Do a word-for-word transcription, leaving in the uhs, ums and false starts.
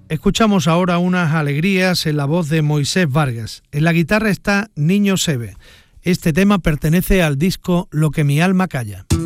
Escuchamos ahora unas alegrías en la voz de Moisés Vargas. En la guitarra está Niño Sebe. Este tema pertenece al disco Lo que mi alma calla.